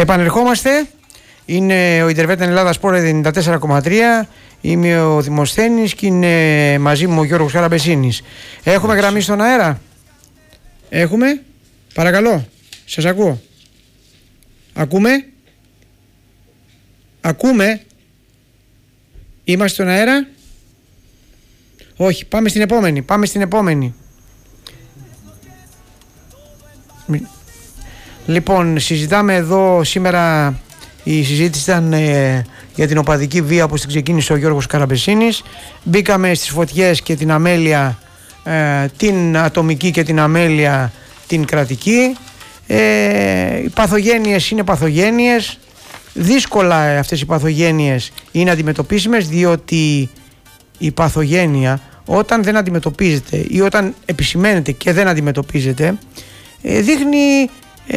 Επανερχόμαστε. Είναι ο Ιντερβέτεν Ελλάδα Sport 94,3. Είμαι ο Δημοσθένης και είναι μαζί μου ο Γιώργος Καραμπεσίνης. Έχουμε γραμμή στον αέρα. Έχουμε. Παρακαλώ. Σας ακούω. Ακούμε. Είμαστε στον αέρα. Όχι. Πάμε στην επόμενη. Λοιπόν, συζητάμε εδώ σήμερα. Η συζήτηση ήταν για την οπαδική βία που την ξεκίνησε ο Γιώργος Καραμπεσίνης. Μπήκαμε στις φωτιές και την αμέλεια, την ατομική και την αμέλεια την κρατική. Οι παθογένειες είναι παθογένειες. Δύσκολα αυτές οι παθογένειες είναι αντιμετωπίσιμες, διότι η παθογένεια όταν δεν αντιμετωπίζεται ή όταν επισημαίνεται και δεν αντιμετωπίζεται δείχνει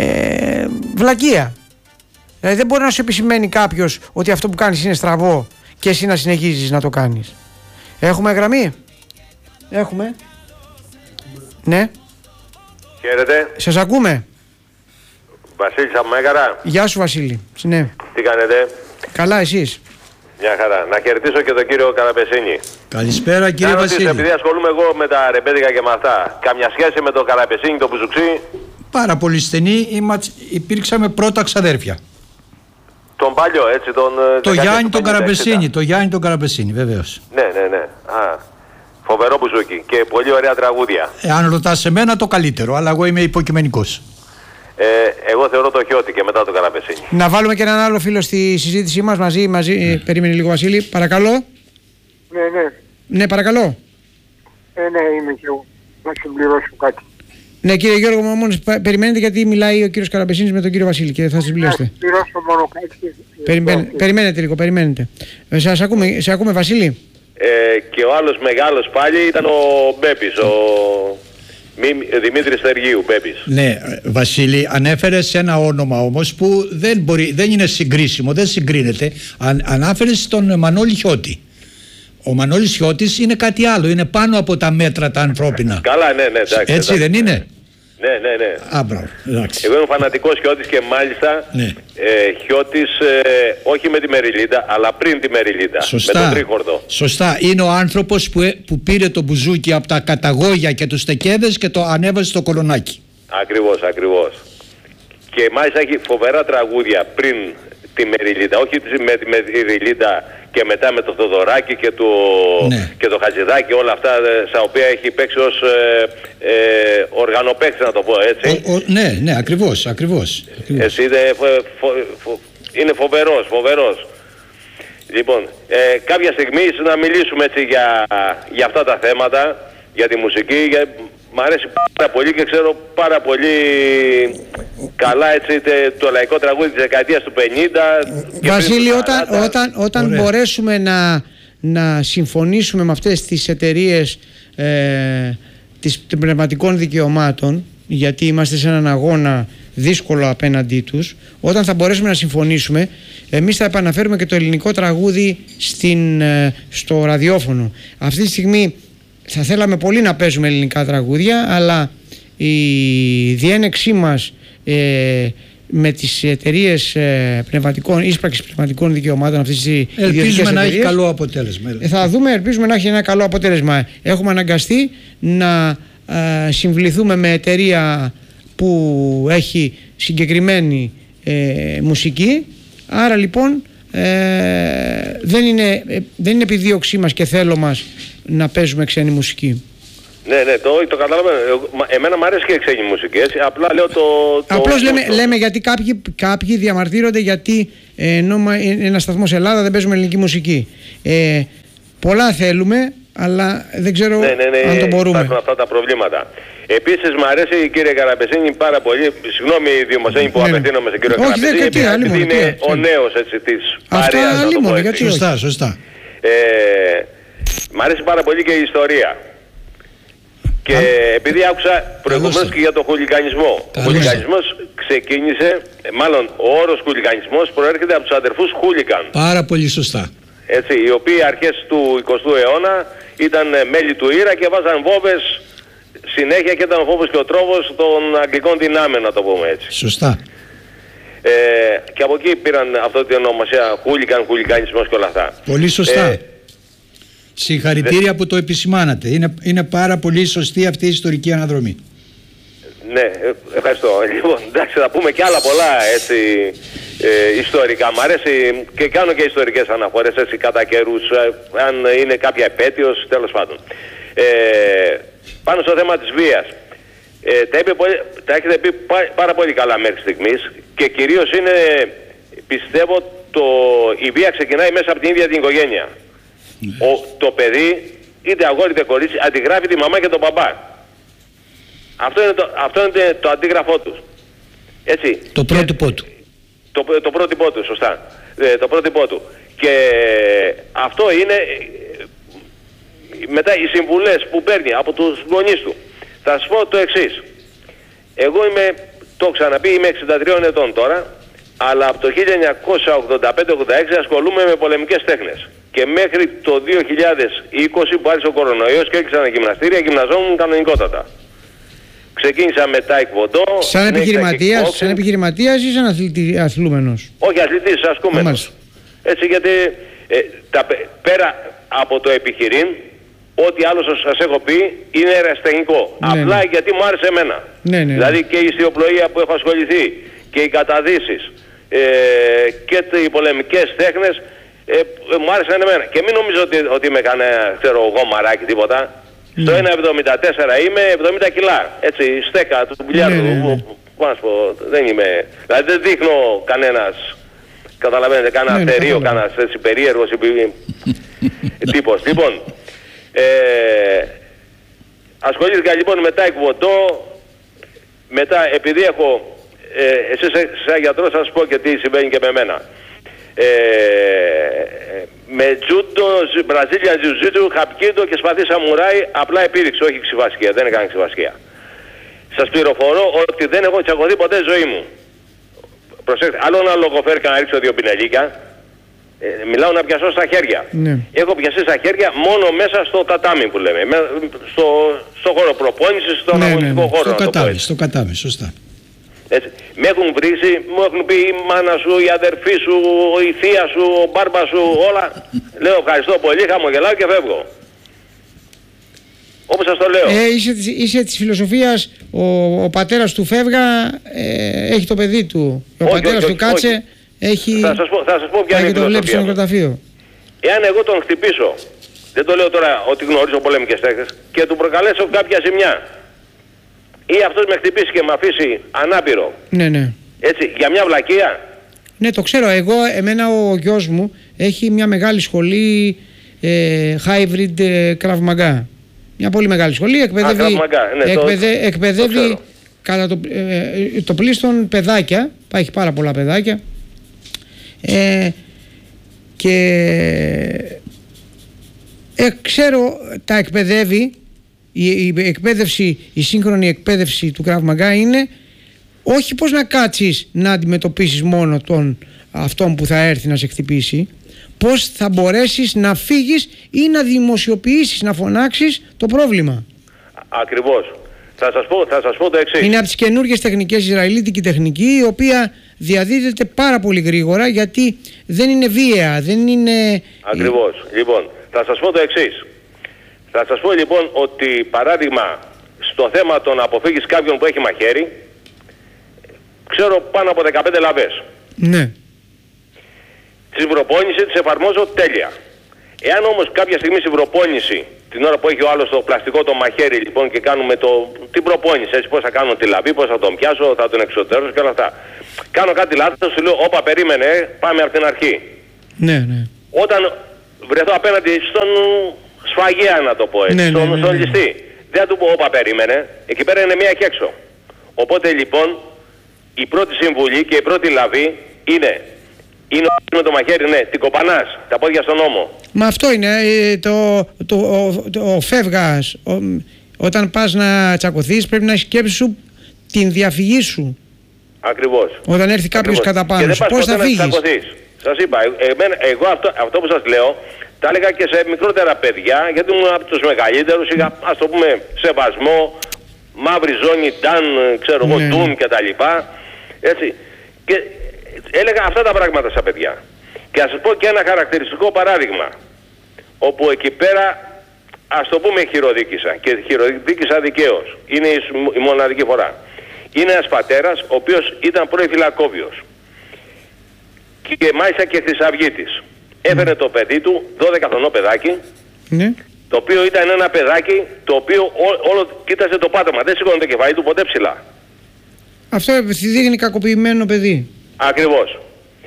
βλακεία. Δηλαδή δεν μπορεί να σου επισημαίνει κάποιος ότι αυτό που κάνεις είναι στραβό και εσύ να συνεχίζεις να το κάνεις. Έχουμε γραμμή? Έχουμε. Ναι. Χαίρετε. Σας ακούμε. Βασίλης από Μέγαρα. Γεια σου Βασίλη. Ναι. Τι κάνετε? Καλά, εσείς? Μια χαρά. Να χαιρετήσω και τον κύριο Καραμπεσίνη. Καλησπέρα κύριε Βασίλη. Επειδή ασχολούμαι εγώ με τα ρεμπέδικα και με αυτά, καμιά σχέση με τον Καραμπεσίνη, τον Μπουζουξή? Πάρα πολύ στενή, υπήρξαμε πρώτα ξαδέρφια. Τον παλιό, έτσι, το Γιάννη τον Καραμπεσίνη, το Γιάννη τον Καραμπεσίνη, βεβαίως. Ναι. Φοβερό μπουζούκι και πολύ ωραία τραγούδια. Αν ρωτάς εμένα το καλύτερο, αλλά εγώ είμαι υποκειμενικός. Εγώ θεωρώ το Χιώτη και μετά τον Καραμπεσίνη. Να βάλουμε και έναν άλλο φίλο στη συζήτησή μας μαζί. Περίμενε λίγο Βασίλη, παρακαλώ. Ναι, παρακαλώ. Ναι, είμαι και εγώ. Να συμπληρώσω κάτι. Ναι, κύριε Γιώργο, μόνος περιμένετε, γιατί μιλάει ο κύριος Καραμπεσίνης με τον κύριο Βασίλη και θα συμπληρώσετε. Να συμπληρώσω μόνο κάτι. Περιμένετε λίγο, περιμένετε. Σε ακούμε Βασίλη. Και ο άλλος μεγάλος πάλι ήταν ο Μπέπης, ο Δημήτρης Στεργίου Μπέπης. Ναι, Βασίλη, ανέφερες ένα όνομα όμως που δεν είναι συγκρίσιμο, δεν συγκρίνεται. Ανάφερες τον Μανώλη Χιώτη. Ο Μανώλης Χιώτης είναι κάτι άλλο, είναι πάνω από τα μέτρα τα ανθρώπινα. Καλά, ναι, εντάξει. Έτσι δεν είναι? Ναι. Μπράβο, εντάξει. Εγώ είμαι φανατικός Χιώτης και μάλιστα Χιώτης όχι με τη Μεριλίντα, αλλά πριν τη Μεριλίντα. Σωστά, με τον Τρίχορδο. Σωστά. Είναι ο άνθρωπος που πήρε το μπουζούκι από τα καταγόγια και τους τεκέδες και το ανέβασε στο κολονάκι. Ακριβώς. Και μάλιστα έχει φοβερά τραγούδια πριν τη Μεριλίντα, όχι με τη Μεριλίντα και μετά με το Θοδωράκι και το Χατζηδάκι, όλα αυτά στα οποία έχει παίξει ως οργανοπαίκτης, να το πω έτσι. Ναι, ακριβώς. Εσύ είναι φοβερός. Λοιπόν, κάποια στιγμή να μιλήσουμε έτσι για αυτά τα θέματα, για τη μουσική. Μ' αρέσει πάρα πολύ και ξέρω πάρα πολύ καλά έτσι το λαϊκό τραγούδι της δεκαετίας του 50. Βασίλη, όταν μπορέσουμε να συμφωνήσουμε με αυτές τις εταιρείες των πνευματικών δικαιωμάτων, γιατί είμαστε σε έναν αγώνα δύσκολο απέναντί τους, όταν θα μπορέσουμε να συμφωνήσουμε, εμείς θα επαναφέρουμε και το ελληνικό τραγούδι στο ραδιόφωνο. Αυτή τη στιγμή θα θέλαμε πολύ να παίζουμε ελληνικά τραγούδια, αλλά η διένεξή μας με τις εταιρείες ίσπραξης πνευματικών δικαιωμάτων αυτής της ελπίζουμε να έχει καλό αποτέλεσμα. Θα δούμε, ελπίζουμε να έχει ένα καλό αποτέλεσμα. Έχουμε αναγκαστεί να συμβληθούμε με εταιρεία που έχει συγκεκριμένη μουσική, άρα λοιπόν δεν είναι επιδίωξή μας και θέλω μας να παίζουμε ξένη μουσική. Ναι, το καταλαβαίνω. Εμένα μου αρέσει και η ξένη μουσική, έτσι. Απλά λέω Απλώς λέμε γιατί κάποιοι διαμαρτύρονται γιατί ενώ ένα σταθμός Ελλάδα δεν παίζουμε ελληνική μουσική. Πολλά θέλουμε, αλλά δεν ξέρω αν το μπορούμε. Υπάρχουν αυτά τα προβλήματα. Επίσης μου αρέσει, κύριε Καραμπεσίνη, πάρα πολύ. Συγγνώμη, Δημοσθένη, που απευθύνομαι στον κύριο Καραμπεσίνη, επειδή είναι ο νέος της παρέας. Σωστά. Μ' αρέσει πάρα πολύ και η ιστορία. Και επειδή άκουσα προηγουμένως και για τον χουλιγανισμό. Ο χουλιγανισμός ξεκίνησε, μάλλον ο όρος χουλιγανισμός προέρχεται από τους αδερφούς Χούλικαν. Πάρα πολύ σωστά. Έτσι, οι οποίοι αρχές του 20ου αιώνα ήταν μέλη του Ήρα και βάζαν βόμβες συνέχεια και ήταν ο φόβος και ο τρόμος των αγγλικών δυνάμεων, να το πούμε έτσι. Σωστά. Και από εκεί πήραν αυτό την ονομασία χούλικανισμός και όλα αυτά. Πολύ σωστά. Συγχαρητήρια που το επισημάνατε. Είναι πάρα πολύ σωστή αυτή η ιστορική αναδρομή. Ναι, ευχαριστώ. Λοιπόν, εντάξει, θα πούμε και άλλα πολλά έτσι, ιστορικά. Μ' αρέσει και κάνω και ιστορικές αναφορές έτσι κατά καιρούς, αν είναι κάποια επέτειος, τέλος πάντων. Πάνω στο θέμα της βίας. Τα έχετε πει πάρα πολύ καλά μέχρι στιγμής και κυρίως είναι, πιστεύω, η βία ξεκινάει μέσα από την ίδια την οικογένεια. Το παιδί, είτε αγόρι είτε κορίτσι, αντιγράφει τη μαμά και τον μπαμπά. Αυτό είναι το αντίγραφό του. Έτσι. Το πρότυπό του. Το πρότυπό του, σωστά. Το πρότυπό του. Και αυτό είναι μετά οι συμβουλές που παίρνει από τους γονείς του. Θα σας πω το εξής. Εγώ το έχω ξαναπεί, είμαι 63 ετών τώρα, αλλά από το 1985-86 ασχολούμαι με πολεμικές τέχνες. Και μέχρι το 2020 που άρχισε ο κορονοϊός και έκλεισαν γυμναστήρια, γυμναζόμουν κανονικότατα. Ξεκίνησα με taekwondo. Σαν επιχειρηματίας ή σαν αθλούμενος? Όχι, αθλητής, ασκούμενος. Έτσι, γιατί πέρα από το επιχειρήν, ό,τι άλλο σας έχω πει είναι ερασιτεχνικό. Απλά γιατί μου άρεσε εμένα. Δηλαδή και η ιστιοπλοεία που έχω ασχοληθεί και οι καταδύσεις και οι πολεμικές τέχνες μου άρεσαν εμένα. Και μην νομίζω ότι είμαι κανένα, εγώ μαράκι τίποτα. Στο 1,74 είμαι 70 κιλά. Έτσι, στέκα του μπιλιάρδου. Δεν είμαι. Δηλαδή δεν δείχνω κανένας. Καταλαβαίνετε, κανένα θερίο, κανένας έτσι περίεργος τύπος. Λοιπόν, ασχολήθηκα λοιπόν με taekwondo. Μετά, επειδή έχω εσείς σαν γιατρός, θα σας πω και τι συμβαίνει και με μένα. Με judo, Brazilian Jiu-Jitsu, Hapkido και σπαθί σαμουράι, απλά επίδειξη, όχι ξυφασκία, δεν έκανα ξυφασκία. Σας πληροφορώ ότι δεν έχω τσακωθεί ποτέ ζωή μου. Προσέξτε, άλλο να λογοφέρει να ρίξω δύο πινελίκια, μιλάω να πιασώ στα χέρια. Έχω πιαστεί στα χέρια μόνο μέσα στο τατάμι που λέμε, στο χώρο προπόνησης, στον αγωνιστικό χώρο. Στο κατάμι, σωστά. Έτσι. Με έχουν βρήσει, μου έχουν πει η μάνα σου, η αδερφή σου, η θεία σου, ο μπάρμπα σου, όλα. Λέω ευχαριστώ πολύ, χαμογελάω και φεύγω. Όπως σας το λέω. Είσαι της φιλοσοφίας, ο πατέρας του Φεύγα έχει το παιδί του. Ο πατέρας του Κάτσε έχει. Θα σας πω ποια είναι η φιλοσοφία μου. Εάν εγώ τον χτυπήσω, δεν το λέω τώρα ότι γνωρίζω πολεμικές τέχνες, και του προκαλέσω κάποια ζημιά, ή αυτός με χτυπήσει και με αφήσει ανάπηρο. Ναι. Έτσι, για μια βλακεία. Ναι, το ξέρω. Εμένα ο γιος μου έχει μια μεγάλη σχολή hybrid Krav Maga. Μια πολύ μεγάλη σχολή. Εκπαιδεύει κατά το πλείστον παιδάκια. Έχει πάρα πολλά παιδάκια. Και ξέρω, τα εκπαιδεύει. Η σύγχρονη εκπαίδευση του Krav Maga είναι όχι πως να κάτσεις να αντιμετωπίσεις μόνο αυτόν που θα έρθει να σε χτυπήσει, πως θα μπορέσεις να φύγεις ή να δημοσιοποιήσεις, να φωνάξεις το πρόβλημα. Ακριβώς. Θα σας πω το εξής. Είναι από τις καινούργιες τεχνικές, ισραηλίτικη τεχνική, η οποία διαδίδεται πάρα πολύ γρήγορα, γιατί δεν είναι βία, δεν είναι... Ακριβώς. Λοιπόν, θα σας πω το εξής. Θα σας πω λοιπόν ότι, παράδειγμα, στο θέμα το να αποφύγεις κάποιον που έχει μαχαίρι, ξέρω πάνω από 15 λαβές. Ναι. Τη βροπόνηση τις εφαρμόζω τέλεια. Εάν όμως κάποια στιγμή στη βροπόνηση, την ώρα που έχει ο άλλος το πλαστικό το μαχαίρι λοιπόν και κάνουμε την προπόνηση, έτσι πώς θα κάνω τη λαβή, πώς θα τον πιάσω, θα τον εξωτερώσω και όλα αυτά. Κάνω κάτι λάθος, σου λέω, όπα περίμενε, πάμε από την αρχή. Ναι. Όταν βρεθώ απέναντι στον σφαγέα, να το πω έτσι, στον ληστή, δεν θα του πω όπα περίμενε, εκεί πέρα είναι μία και έξω. Οπότε λοιπόν η πρώτη συμβουλή και η πρώτη λαβή είναι με το μαχαίρι, ναι, την κοπανάς, τα πόδια στον ώμο. Μα αυτό είναι ο Φεύγας. Όταν πας να τσακωθείς πρέπει να σκέψεις την διαφυγή σου. Ακριβώς. Όταν έρθει κάποιος κατά πάνω σου, πώς θα φύγεις. Σας είπα, εγώ αυτό που σας λέω τα έλεγα και σε μικρότερα παιδιά, γιατί ήμουν από τους μεγαλύτερους, είχα, ας το πούμε, σεβασμό, μαύρη ζώνη, νταν, ξέρω εγώ, ντουν και τα λοιπά. Έτσι. Και έλεγα αυτά τα πράγματα στα παιδιά. Και ας σας πω και ένα χαρακτηριστικό παράδειγμα, όπου εκεί πέρα, ας το πούμε, χειροδίκησα και χειροδίκησα δικαίως. Είναι η μοναδική φορά. Είναι ένας πατέρας ο οποίος ήταν πρώην φυλακόβιος και μάλιστα και χρυσαυγίτης. Έφερε το παιδί του, 12 χρονό παιδάκι, το οποίο ήταν ένα παιδάκι το οποίο όλο κοίταζε το πάτωμα, δεν σηκώνει το κεφάλι του ποτέ ψηλά. Αυτό επειδή είναι κακοποιημένο παιδί. Ακριβώς.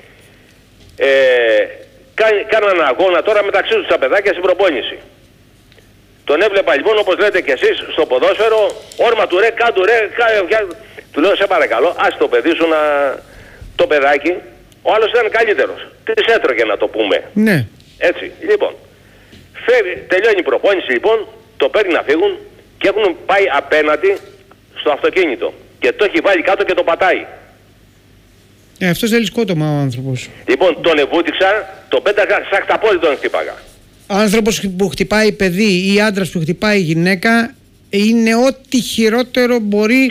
Κάνανε αγώνα τώρα μεταξύ τους τα παιδάκια στην προπόνηση. Τον έβλεπα λοιπόν, όπως λέτε κι εσείς, στο ποδόσφαιρο, όρμα του ρε, κάτω ρε, του λέω σε παρακαλώ, άσε το παιδί σου το παιδάκι, ο άλλος ήταν καλύτερος. Τις έτρωγε να το πούμε. Ναι. Έτσι, λοιπόν. Τελειώνει η προπόνηση λοιπόν, το παίρνει να φύγουν και έχουν πάει απέναντι στο αυτοκίνητο. Και το έχει βάλει κάτω και το πατάει. Αυτός θέλει σκότωμα ο άνθρωπος. Λοιπόν, τον εβούτυξα, τον πέταγα σαν χταπόδι τον χτύπαγα. Άνθρωπος που χτυπάει παιδί ή άντρας που χτυπάει γυναίκα είναι ό,τι χειρότερο μπορεί.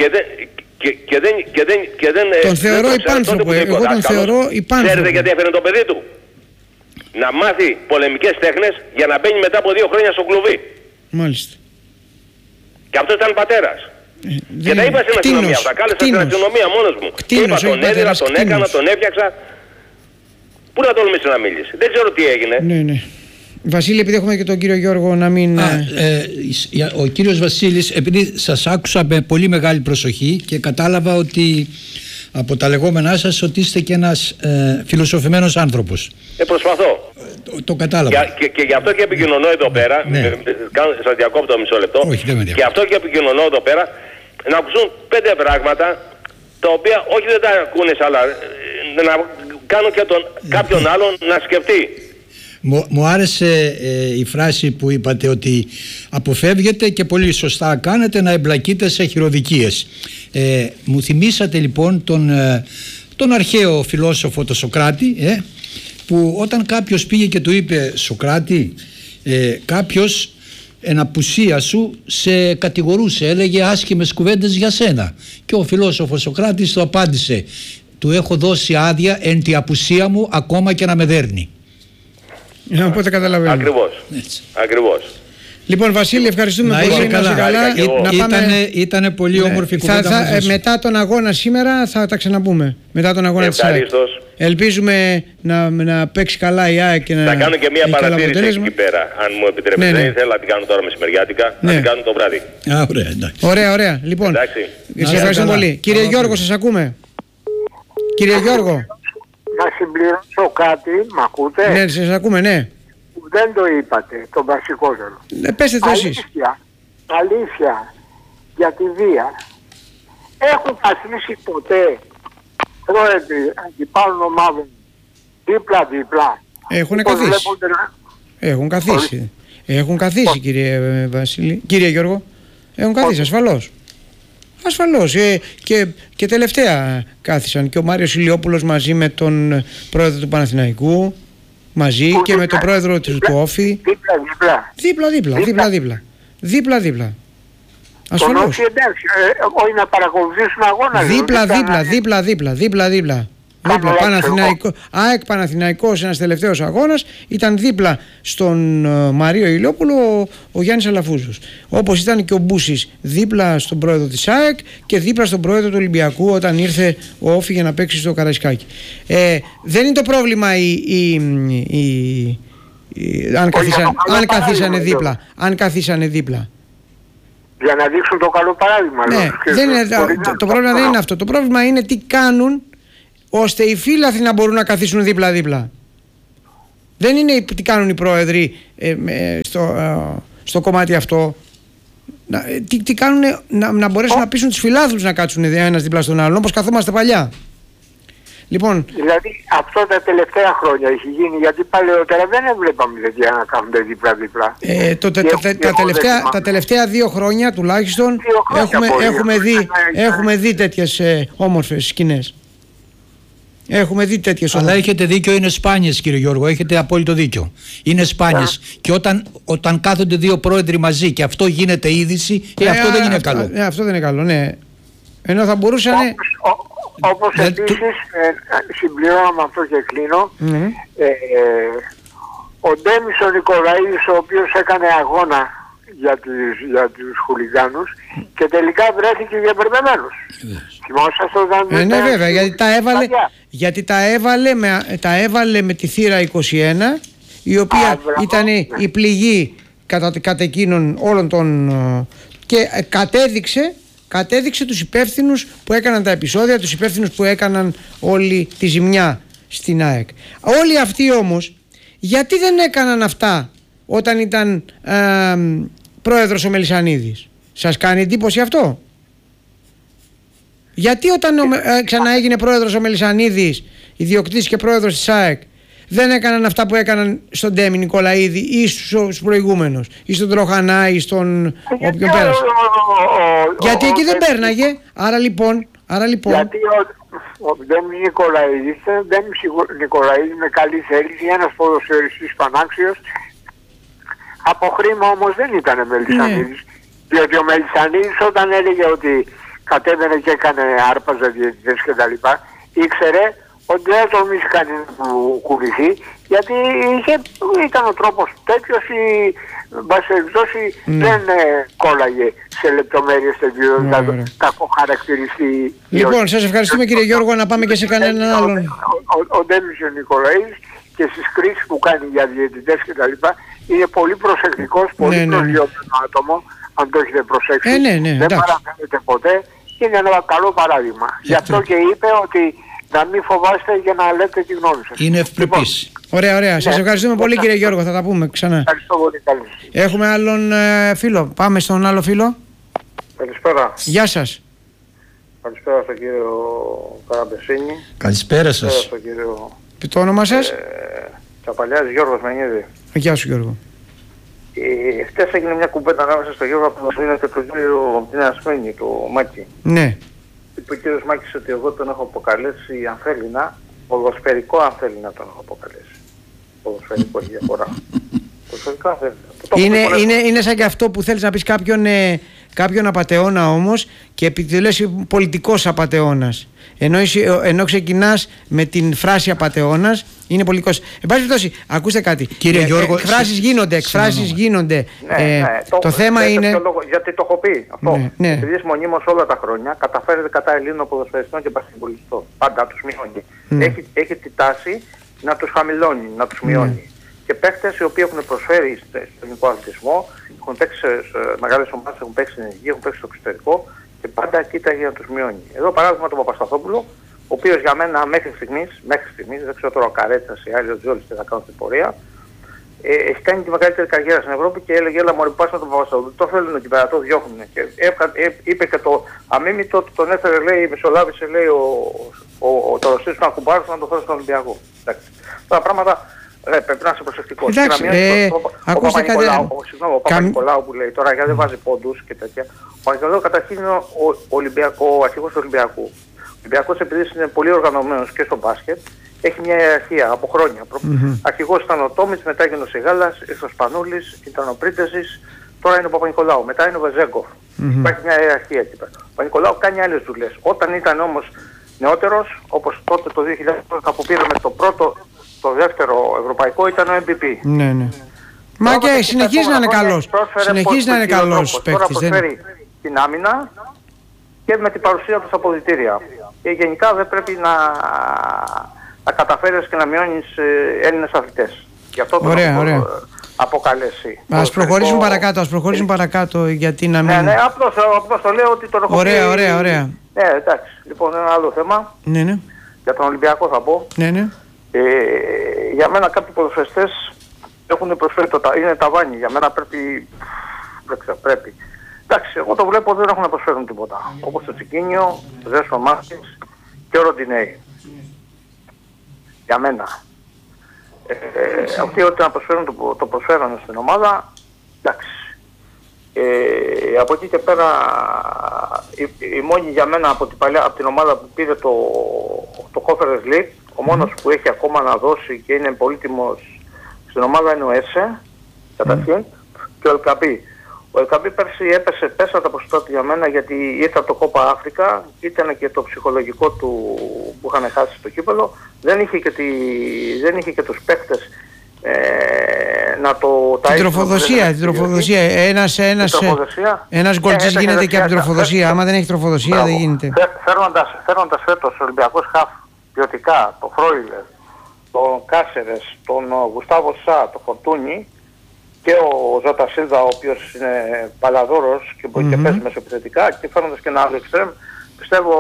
Και δεν τον θεωρώ υπάνθρωπο. Εγώ τον θεωρώ υπάνθρωπο. Ξέρετε γιατί έφερε το παιδί του? Να μάθει πολεμικές τέχνες για να μπαίνει μετά από 2 χρόνια στο κλουβί. Μάλιστα. Και αυτός ήταν πατέρας. Και τα είπα στην αστυνομία αυτά. Κάλεσα στην αστυνομία μόνος μου. Και είπα τον έδιρα, τον έκανα, τον έφτιαξα. Πού να τολμήσει να μιλήσει? Δεν ξέρω τι έγινε. Ναι. Βασίλη, επειδή έχουμε και τον κύριο Γιώργο να μην... Ο κύριος Βασίλης, επειδή σας άκουσα με πολύ μεγάλη προσοχή και κατάλαβα ότι από τα λεγόμενά σας ότι είστε και ένας φιλοσοφημένος άνθρωπος. Προσπαθώ. Το κατάλαβα. Και γι' αυτό και επικοινωνώ εδώ πέρα. Ναι. Σας διακόπτω μισό λεπτό. Όχι, δεν με διακόπτω. Και αυτό και επικοινωνώ εδώ πέρα να ακούσουν 5 πράγματα τα οποία όχι δεν τα ακούνε, αλλά να κάνω και κάποιον άλλον να σκεφτεί. Μου άρεσε η φράση που είπατε ότι αποφεύγετε και πολύ σωστά κάνετε να εμπλακείτε σε χειροδικίες. Μου θυμήσατε λοιπόν τον αρχαίο φιλόσοφο τον Σωκράτη, που όταν κάποιος πήγε και του είπε «Σωκράτη, κάποιος εν απουσία σου σε κατηγορούσε, έλεγε άσχημες κουβέντες για σένα». Και ο φιλόσοφος Σωκράτης του απάντησε «Του έχω δώσει άδεια εν τη απουσία μου ακόμα και να με δέρνει». Οπότε καταλαβαίνω. Ακριβώς. Λοιπόν, Βασίλη, ευχαριστούμε πολύ. Να είσαι καλά. Ήτανε πολύ όμορφη κουβέντα μαζί σου. Μετά τον αγώνα σήμερα θα τα ξαναπούμε. Μετά τον αγώνα της ΑΕΚ. Ελπίζουμε να παίξει καλά η ΑΕΚ και να... Θα κάνω και μια παρατήρηση εκεί πέρα, αν μου επιτρέπετε. Δεν ήθελα να την κάνω τώρα μεσημεριάτικα, να την κάνω το βράδυ. Ωραία. Λοιπόν, σας ευχαριστώ πολύ. Κύριε Γιώργο, σας ακούμε. Κύριε Γιώργο. Να συμπληρώσω κάτι, μ' ακούτε? Ναι, σας ακούμε, ναι. Δεν το είπατε, το βασικότερο. Πέστε το εσείς. Αλήθεια για τη βία. Έχουν καθίσει ποτέ πρόεδροι αντιπάλων ομάδων δίπλα-δίπλα? Έχουν καθίσει. Έχουν καθίσει, κύριε Βασίλη. Κύριε Γιώργο. Έχουν καθίσει, ασφαλώς. Ασφαλώς. Και τελευταία κάθισαν και ο Μάριος Ηλιόπουλος μαζί με τον πρόεδρο του Παναθηναϊκού, μαζί και με τον πρόεδρο του Όφη. Δίπλα-δίπλα. Ασφαλώς. Όχι εντάξει, όχι να παρακολουθήσουν αγώνα. Δίπλα. ΑΕΚ Παναθηναϊκός, ένας τελευταίος αγώνας, ήταν δίπλα στον Μαρίο Ηλιόπουλο ο Γιάννης Αλαφούζος. Όπως ήταν και ο Μπούσης δίπλα στον πρόεδρο της ΑΕΚ και δίπλα στον πρόεδρο του Ολυμπιακού όταν ήρθε ο Όφη για να παίξει στο Καραϊσκάκι. Δεν είναι το πρόβλημα αν καθίσανε δίπλα. Για να δείξουν το καλό παράδειγμα. Ναι, το πρόβλημα δεν είναι αυτό. Το πρόβλημα είναι τι κάνουν ώστε οι φίλαθλοι να μπορούν να καθίσουν δίπλα-δίπλα. Δεν είναι τι κάνουν οι πρόεδροι στο κομμάτι αυτό. Τι κάνουν να μπορέσουν να πείσουν τους φιλάθλους να κάτσουν ένας δίπλα στον άλλον, όπως καθόμαστε παλιά. Λοιπόν, δηλαδή αυτό τα τελευταία χρόνια έχει γίνει, γιατί παλαιότερα δεν έβλεπαμε τέτοια να κάθονται δίπλα-δίπλα. Τα τελευταία 2 χρόνια τουλάχιστον έχουμε δει τέτοιες όμορφες σκηνές. Έχουμε δει τέτοιες όμως. Αλλά έχετε δίκιο, είναι σπάνιες, κύριε Γιώργο, έχετε απόλυτο δίκιο. Είναι σπάνιες. Και όταν κάθονται 2 πρόεδροι μαζί και αυτό γίνεται είδηση, αυτό δεν είναι καλό. Αυτό δεν είναι καλό, ναι. Ενώ θα μπορούσαν... Όπως επίσης, συμπληρώνω με αυτό και κλείνω, ο Ντέμις ο Νικολαίδης, ο οποίος έκανε αγώνα για τους χουλιγάνους και τελικά βρέθηκε διαπερδεμένος. Θυμόσαστε όταν... Ναι, βέβαια, γιατί τα έβαλε με τη θύρα 21, η οποία ήταν η πληγή κατά εκείνων όλων των... και κατέδειξε τους υπεύθυνους που έκαναν τα επεισόδια, τους υπεύθυνους που έκαναν όλη τη ζημιά στην ΑΕΚ. Όλοι αυτοί όμως, γιατί δεν έκαναν αυτά όταν ήταν πρόεδρος ο Μελισσανίδης? Σας κάνει εντύπωση αυτό? Γιατί όταν ξαναέγινε πρόεδρος ο Μελισσανίδης, ιδιοκτήτης και πρόεδρος της ΑΕΚ, δεν έκαναν αυτά που έκαναν στον Ντέμι Νικολαίδη ή στους προηγούμενους, ή στον Τροχανά ή στον όποιον πέρασε? Γιατί εκεί δεν πέρναγε. Άρα λοιπόν... Γιατί ο Ντέμι Νικολαίδης με καλή θέληση, ένας ποδοσφαιριστής πανάξιος, από χρήμα όμως δεν ήταν Μελισσανίδης. Διότι ο Μελισσανίδης όταν έλεγε ότι κατέβαινε και έκανε άρπαζε διαιτητές κτλ, ήξερε ότι δεν τολμήσει κανείς να κουνηθεί, γιατί ήταν ο τρόπος τέτοιος, η μπασεριπτώσει δεν κόλλαγε σε λεπτομέρειες τέτοιο, κακοχαρακτηριστεί. Λοιπόν, σας ευχαριστούμε κύριε Γιώργο, να πάμε και σε κανέναν άλλον. Ο Ντέμις ο Νικολαίδης και στις κρίσεις που κάνει για διαιτητές κτλ. Είναι πολύ προσεκτικός, πολύ προσγειωμένο άτομο, αν το έχετε προσέξει. Δεν παραμένετε ποτέ και είναι ένα καλό παράδειγμα. Γι' αυτό και είπε ότι να μην φοβάστε για να λέτε τη γνώμη σας. Είναι ευπρεπής. Λοιπόν, ωραία. Σας ευχαριστούμε πολύ κύριε Γιώργο. Θα τα πούμε ξανά. Ευχαριστώ πολύ. Καλή. Έχουμε άλλον φίλο. Πάμε στον άλλο φίλο. Καλησπέρα. Γεια σας. Καλησπέρα στον κύριο Καραμπεσίνη. Καλησπέρα σας. Στον κύριο... Το όνομα σας? Τσαπαλιάς Γιώργος Μενίδη. Γεια σου Γιώργο. Χτες έγινε μια κουβέντα ανάμεσα στον Γιώργο Παπαδοσμήνη και τον κύριο Τινασμένη, το Μάκη. Ναι. Είπε ο κύριος Μάκης ότι εγώ τον έχω αποκαλέσει αμφέλινα, ποδοσφαιρικό αμφέλινα τον έχω αποκαλέσει. Ποδοσφαιρικό έχει διαφορά. Ποδοσφαιρικό αμφέλινα. Είναι σαν και αυτό που θέλεις να πεις κάποιον απατεώνα όμως, και επειδή λες πολιτικός απατεώνας. Ενώ ξεκινάς με την φράση απατεώνας, είναι πολιτικός. Εν πάση περιπτώσει, ακούστε κάτι. Κύριε Γιώργο, εκφράσεις γίνονται. Το θέμα είναι... Γιατί το έχω πει αυτό. Ναι. Επειδή είσαι μονίμως όλα τα χρόνια, καταφέρετε κατά Ελλήνων ποδοσφαιριστών και μπασκετμπολιστών. Πάντα τους μειώνει. Ναι. Έχει τη τάση να τους χαμηλώνει, να τους μειώνει. Και παίκτες οι οποίοι έχουν προσφέρει στον ελληνικό αθλητισμό, έχουν παίξει σε μεγάλες ομάδες, έχουν παίξει στην Εθνική, έχουν παίξει στο εξωτερικό και πάντα κοίταγε να τους μειώνει. Εδώ παράδειγμα τον Παπασταθόπουλο, ο οποίος για μένα μέχρι στιγμής, δεν ξέρω τώρα ο Καρέτσας ή άλλοι ο Τζόλης τι θα κάνουν στην πορεία, έχει κάνει τη μεγαλύτερη καριέρα στην Ευρώπη και έλεγε έλα μωρί πας με τον Παπασταθόπουλο. Το θέλουν εκεί πέρα, το διώχνουν. Και είπε και το αμίμητο, τον έφερε, λέει, μεσολάβησε, λέει, το Ρωσίδης του Ακουμπάρου να το φέρει στον Ολυμπιακό. Τώρα πράγματα. Πρέπει να είσαι προσεκτικός. Εντάξει, ακούστε κάτι. Ο Παπα-Νικολάου που λέει τώρα, γιατί δεν βάζει πόντους και τέτοια. Ο Παπα-Νικολάου καταρχήν είναι ο αρχηγός του Ολυμπιακού. Ο Ολυμπιακός, επειδή είναι πολύ οργανωμένος και στο μπάσκετ, έχει μια ιεραρχία από χρόνια. Αρχηγός ήταν ο Τόμιτς, μετά έγινε ο Σιγάλας, ήρθε ο Σπανούλης, ήταν ο Πρίτεζης, τώρα είναι ο Παπα-Νικολάου, μετά είναι ο Βεζέγκοφ. Υπάρχει μια ιεραρχία εκεί πέρα. Ο Παπα-Νικολάου κάνει άλλες δουλειές. Όταν ήταν όμως νεότερος, όπως τότε το 2012 που πήραμε το δεύτερο ευρωπαϊκό, ήταν ο MVP. Ναι. Μα και συνεχίζει να είναι καλός. Συνεχίζει να είναι καλός παίκτης. Τώρα προσφέρει την άμυνα και με την παρουσία του στα αποδυτήρια. Και γενικά δεν πρέπει να καταφέρεις και να μειώνεις Έλληνες αθλητές. Γι' αυτό το αποκαλέσει. Ας προχωρήσουμε παρακάτω, γιατί να μην... Ναι, απλώς το λέω ότι τον έχω πει... Ωραία. Εντάξει. Λοιπόν, ένα άλλο θέμα. Ναι. Για τον Ολυμπιακό θα πω. Ναι. Για μένα κάποιοι ποδοσφαιριστές έχουν προσφέρει είναι ταβάνι. Για μένα πρέπει. Εντάξει, εγώ το βλέπω δεν έχουν να προσφέρουν τίποτα. Όπως το Τσικίνιο, ο Ζέσο Μάρτινς και ο Ροντινέη. Για μένα. Αυτοί ό,τι να προσφέρουν το προσφέρουν στην ομάδα. Εντάξει. Από εκεί και πέρα η μόνη για μένα από την ομάδα που πήρε το Conference League, ο μόνος που έχει ακόμα να δώσει και είναι πολύτιμος στην ομάδα είναι ο Έσε, καταρχήν, και ο Ελκαπή. Ο Ελκαμπή πέρσι πέσαν τα ποσοστά του για μένα, γιατί ήρθε από το Κόπα Αφρικα, ήταν και το ψυχολογικό του που είχαν χάσει στο κύπελο, δεν είχε και τους παίκτες να το την τροφοδοσία. Ένας γκολτζής γίνεται και από την τροφοδοσία. Άμα δεν έχει τροφοδοσία δεν γίνεται. Φέρνοντας φέτος ο Ολυμπιακός χαφ ποιοτικά, το Φρόιλερ, τον Κάσερες, τον Γουστάβο Σα, τον Φορτούνι και ο Ζώτα Σίλβα, ο οποίος είναι παλαδόρος και μπορεί και παίζει μεσοεπιθετικά, και φέρνοντας και ένα άλλο εξτρέμ, πιστεύω...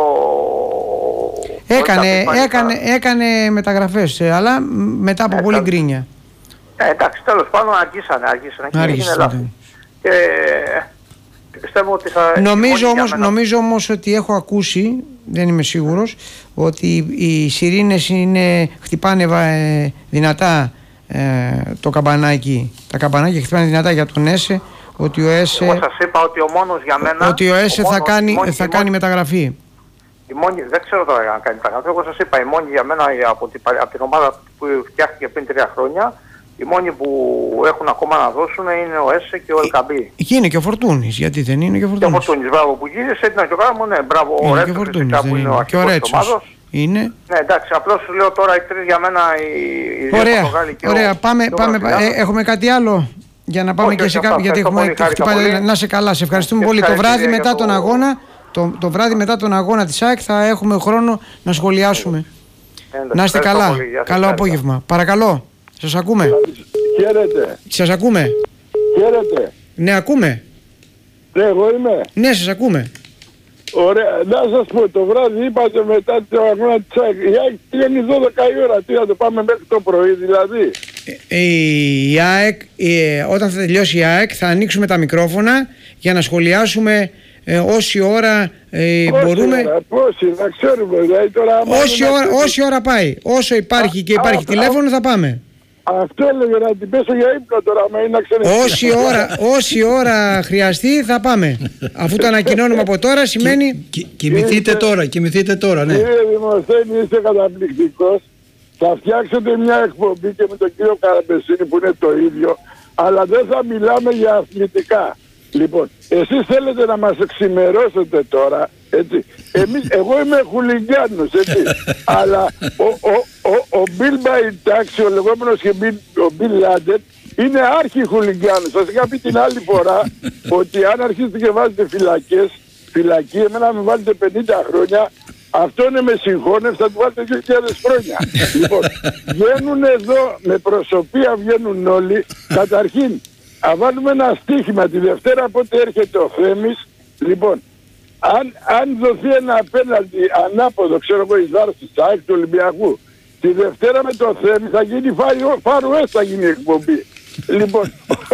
Έκανε μεταγραφές, αλλά μετά από πολύ γκρίνια. Εντάξει, τέλος πάντων αργήσανε. Και πιστεύω ότι θα... Νομίζω όμως ότι έχω ακούσει, δεν είμαι σίγουρος, ότι οι σιρήνες χτυπάνε δυνατά το καμπανάκι. Τα καμπανάκια χτυπάνε δυνατά για τον ΕΣΕ, ότι ο ΕΣΕ... Εγώ σας είπα ότι ο μόνος για μένα... Ότι ο ΕΣΕ θα κάνει μεταγραφή. Η μόνη, δεν ξέρω τώρα να κάνει μεταγραφή. Εγώ σας είπα, η μόνη για μένα από την ομάδα που φτιάχτηκε πριν 3 χρόνια, οι μόνοι που έχουν ακόμα να δώσουν είναι ο ΕΣΕ και ο Ελκαμπή. Και είναι και ο Φορτούνης, γιατί δεν είναι και ο Φορτούνης. Και ο Φορτούνης, μπράβο, που γύρισε, ήταν και ο Γάμο, ναι, μπράβο, ο Ρέτσος φυσικά που είναι ο αρχικός της ομάδος. Είναι. Ναι, εντάξει, απλώς σου λέω τώρα οι τρεις για μένα, οι δύο Πορτογάλοι και ωραία, πάμε, έχουμε κάτι άλλο για να πάμε και σε κάποιο, γιατί έχουμε χτυπάει, να σε καλά, σε ευχαριστούμε πολύ. Το βράδυ μετά τον αγώνα, το βράδυ μετά τον αγώνα της ΑΕΚ θα έχουμε χρόνο να σχολιάσουμε. Να είστε καλά, καλό απόγευμα. Παρακαλώ, σας ακούμε. Χαίρετε. Σας ακούμε. Χαίρετε. Ναι, ακούμε. Ναι, εγώ είμαι. Ναι, σας ακούμε. Ωραία, να σας πω, το βράδυ είπατε μετά την αγώνα της ΑΕΚ, η ΑΕΚ πήγαινε 12 η ώρα, τι να το πάμε μέχρι το πρωί δηλαδή. Η ΑΕΚ, όταν θα τελειώσει η ΑΕΚ θα ανοίξουμε τα μικρόφωνα για να σχολιάσουμε όση ώρα μπορούμε. Πόση, να ξέρουμε δηλαδή τώρα. Όση ώρα πάει, όσο υπάρχει και υπάρχει τηλέφωνο θα πάμε. Αυτό έλεγε, να την πέσω για ύπνο τώρα, άμα είναι να ξέρετε. Όση ώρα χρειαστεί θα πάμε. Αφού το ανακοινώνουμε από τώρα σημαίνει... Κοιμηθείτε τώρα, ναι. Κύριε Δημοσθένη, είστε καταπληκτικός. Θα φτιάξετε μια εκπομπή και με τον κύριο Καραμπεσίνη που είναι το ίδιο, αλλά δεν θα μιλάμε για αθλητικά. Λοιπόν, εσείς θέλετε να μας εξημερώσετε τώρα, έτσι. Εγώ είμαι χουλιγκιάνος, έτσι. Αλλά ο Μπιλ Μπαϊτάξη, ο λεγόμενος και ο Μπιλ Λάντετ, είναι άρχι χουλιγκιάνος. Σας είχα πει την άλλη φορά ότι αν αρχίσετε και βάζετε φυλακή, εμένα με βάλετε 50 χρόνια, αυτό είναι με συγχώνευση, θα του βάλετε 2.000 χρόνια. Λοιπόν, βγαίνουν εδώ, με προσωπία βγαίνουν όλοι. Καταρχήν, να βάλουμε ένα στοίχημα τη Δευτέρα πότε έρχεται ο Θέμης. Λοιπόν, αν δοθεί ένα απέναντι ανάποδο, ξέρω εγώ, εις βάρος της ΑΕΚ του Ολυμπιακού, τη Δευτέρα με το Θέμη θα γίνει Φαρουές, θα γίνει εκπομπή. Λοιπόν,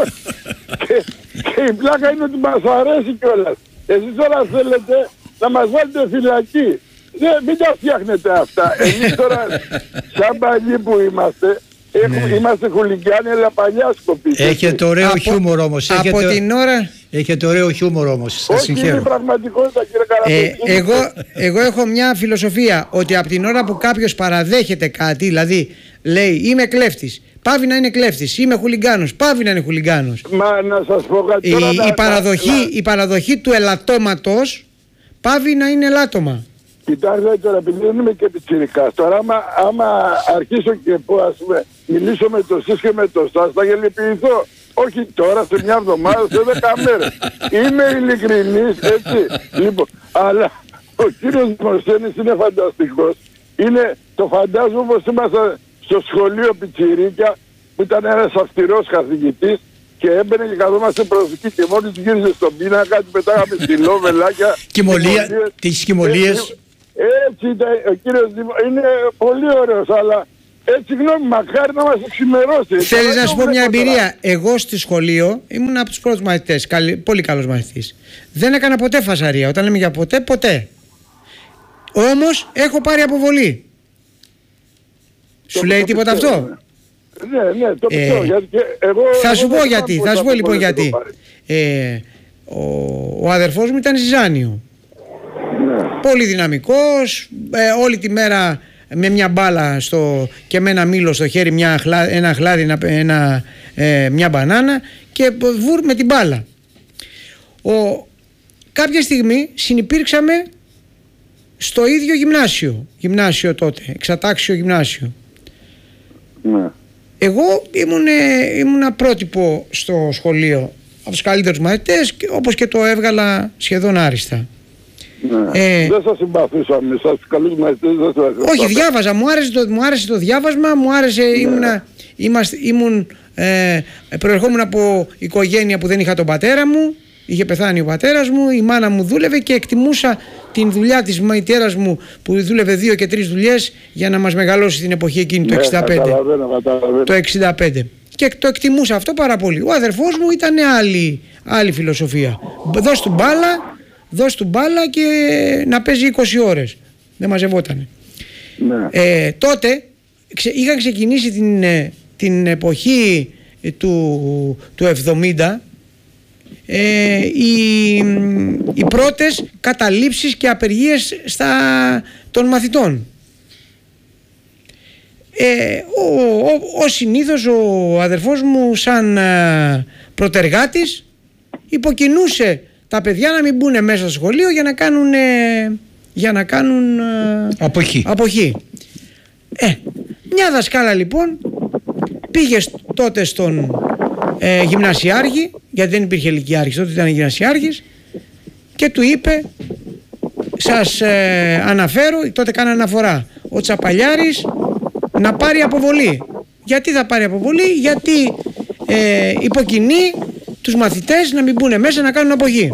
και η πλάκα είναι ότι μας αρέσει κιόλας. Εσείς τώρα θέλετε να μας βάλετε φυλακή. Μην τα φτιάχνετε αυτά. Εμείς τώρα, σαν παλιοί που είμαστε, είμαστε χουλιγκιάνοι, αλλά παλιά σκοπή. Έχετε ωραίο χιούμορ όμως. Από την ώρα... Έχετε ωραίο χιούμορ όμως. Όχι, είναι πραγματικότητα, κύριε Καραπετίνη. Εγώ έχω μια φιλοσοφία ότι από την ώρα που κάποιος παραδέχεται κάτι, δηλαδή λέει είμαι κλέφτης, πάβει να είναι κλέφτης, είμαι χουλιγκάνος, πάβει να είναι χουλιγκάνος. Μα να σας πω κάτι τώρα. Η παραδοχή του ελαττώματος πάβει να είναι ελάττωμα. Κοιτάξτε τώρα, επειδή δεν είμαι και πιτσιρικάς, τώρα άμα αρχίσω και πω, ας πούμε, μιλήσω με το ΣΥΣ και με το ΣΑΣ, θα γελιοποιηθώ. Όχι τώρα, σε μια εβδομάδα, σε 10 μέρες. Είμαι ειλικρινής, έτσι. Λοιπόν, αλλά ο κύριος Δημοσθένης είναι φανταστικός. Είναι, το φαντάζομαι όπως ήμασταν στο σχολείο πιτσιρίκια, που ήταν ένας αυστηρός καθηγητής και έμπαινε και καθόμαστε προσοχή και μόλις γύριζε στον πίνακα, του πετάγαμε στυλό, βελάκια. Τις κοιμωλίες. Έτσι ήταν, ο κύριος είναι πολύ ωραίος, αλλά έτσι γνώμη, μακάρι να μας εξημερώσει. Θέλεις να σου πω μια εμπειρία. Εγώ στη σχολείο ήμουν από τους πρώτους μαθητές, πολύ καλός μαθητής. Δεν έκανα ποτέ φασαρία. Όταν λέμε για ποτέ. Όμως έχω πάρει αποβολή. Σου λέει τίποτα αυτό? Ναι, το πιστεύω. Θα σου πω γιατί. Θα σου πω λοιπόν γιατί. Ο αδερφός μου ήταν ζυζάνιο. Πολύ δυναμικός, όλη τη μέρα με μια μπάλα και με ένα μήλο στο χέρι, ένα χλάδι, μια μπανάνα και βουρ με την μπάλα. Κάποια στιγμή συνυπήρξαμε στο ίδιο γυμνάσιο τότε, εξατάξιο γυμνάσιο. Ναι. Εγώ ήμουνα πρότυπο στο σχολείο από τους καλύτερους μαθητές, όπως και το έβγαλα σχεδόν άριστα. Ναι. Δεν σας συμπαθούσαμε, σας καλούς μαθητές δεν σας συμπαθούσαμε. Όχι, διάβαζα, μου άρεσε το διάβασμα, μου άρεσε, προερχόμουν από οικογένεια που δεν είχα τον πατέρα μου, είχε πεθάνει ο πατέρας μου, η μάνα μου δούλευε και εκτιμούσα την δουλειά της μητέρας μου που δούλευε 2 και 3 δουλειές για να μας μεγαλώσει την εποχή εκείνη, το 65. Το 65. Και το εκτιμούσα αυτό πάρα πολύ. Ο αδερφός μου ήταν άλλη φιλοσοφία. Δώσ' του μπάλα και να παίζει 20 ώρες. Δεν μαζευότανε. Ναι. Τότε είχαν ξεκινήσει την εποχή του 70 οι πρώτες καταλήψεις και απεργίες των μαθητών. Ο συνήθως ο αδερφός μου σαν προτεργάτης υποκινούσε τα παιδιά να μην μπουν μέσα στο σχολείο για να κάνουν αποχή. Μια δασκάλα λοιπόν πήγε τότε στον γυμνασιάρχη, γιατί δεν υπήρχε λυκειάρχης, τότε ήταν γυμνασιάρχης, και του είπε, σας αναφέρω, τότε κάνα αναφορά, ο Τσαπαλιάρης να πάρει αποβολή. Γιατί θα πάρει αποβολή? Γιατί υποκινεί τους μαθητές να μην μπουν μέσα να κάνουν αποχή.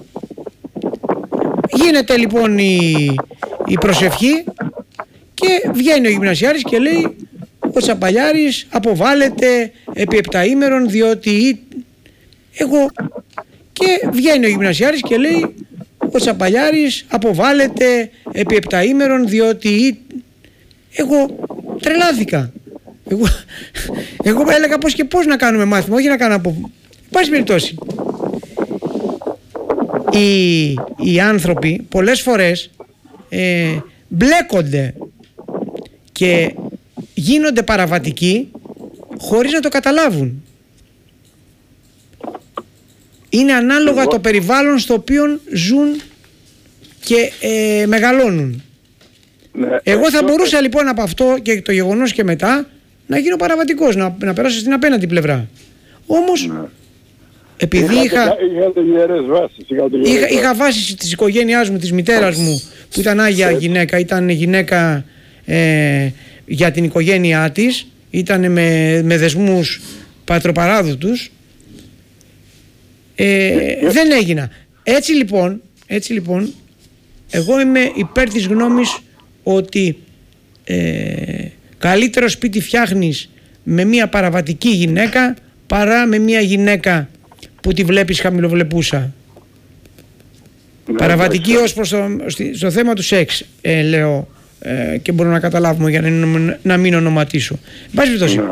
Γίνεται λοιπόν η προσευχή και βγαίνει ο γυμνασιάρης και λέει, ο Τσαπαλιάρης αποβάλλεται επί 7 ημέρων διότι και βγαίνει ο γυμνασιάρης και λέει, ο Τσαπαλιάρης αποβάλλεται επί 7 ημέρων διότι εγώ τρελάθηκα. Εγώ έλεγα πώς και πώς να κάνουμε μάθημα, όχι να κάνω από... Πάση περιπτώσει, οι άνθρωποι πολλές φορές μπλέκονται και γίνονται παραβατικοί χωρίς να το καταλάβουν. Είναι ανάλογα το περιβάλλον στο οποίο ζουν και μεγαλώνουν. Ναι, εγώ θα μπορούσα λοιπόν από αυτό και το γεγονός και μετά να γίνω παραβατικός, να περάσω στην απέναντι πλευρά. Όμως επειδή είχα βάσεις της οικογένειάς μου, της μητέρας μου, που ήταν άγια γυναίκα, ήταν γυναίκα για την οικογένειά της, ήταν με δεσμούς πατροπαράδοτους, δεν έγινα. Έτσι λοιπόν εγώ είμαι υπέρ της γνώμης ότι καλύτερο σπίτι φτιάχνεις με μια παραβατική γυναίκα παρά με μια γυναίκα που τη βλέπεις χαμηλοβλεπούσα. Παραβατική ως προς στο θέμα του σεξ, λέω, και μπορούμε να καταλάβουμε για να μην ονοματίσω. Εν πάση περιπτώσει,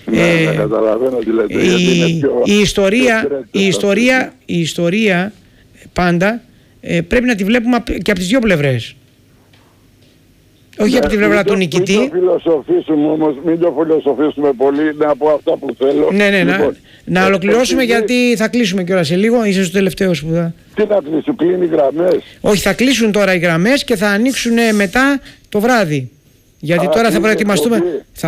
η ιστορία πάντα πρέπει να τη βλέπουμε και από τις δύο πλευρές. Όχι από την πλευρά του νικητή. Μην το φιλοσοφήσουμε πολύ, να πω αυτά που θέλω. Ναι, λοιπόν, να ολοκληρώσουμε γιατί θα κλείσουμε κιόλας σε λίγο. Είσαι στο τελευταίο που θα... Τι να κλείσουν, κλείνει οι γραμμές? Όχι, θα κλείσουν τώρα οι γραμμές και θα ανοίξουν μετά το βράδυ. Γιατί τώρα θα προετοιμαστούμε.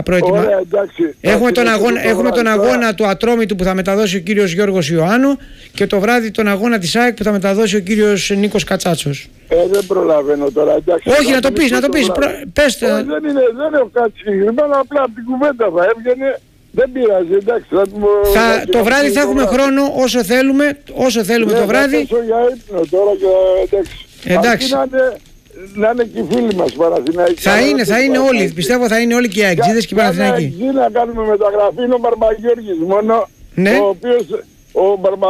Έχουμε τον αγώνα του Ατρόμητου που θα μεταδώσει ο κύριος Γιώργος Ιωάννου και το βράδυ τον αγώνα της ΑΕΚ που θα μεταδώσει ο κύριος Νίκος Κατσάτσος. Δεν προλαβαίνω τώρα, εντάξει. Όχι, να το πεις. Πες το. Δεν έχω κάτι συγκεκριμένο, απλά από την κουβέντα θα έβγαινε. Δεν πειράζει, εντάξει. Το βράδυ θα έχουμε χρόνο όσο θέλουμε το βράδυ. Για ύπνο τώρα και εντάξει. Να είναι και οι φίλοι μας Παναθηναϊκοί. Θα είναι όλοι, πιστεύω θα είναι όλοι και οι αεξίδες και οι Παναθηναϊκοί. Να κάνουμε μεταγραφή, είναι ο Μπαρμαγιώργης μόνο, ο οποίος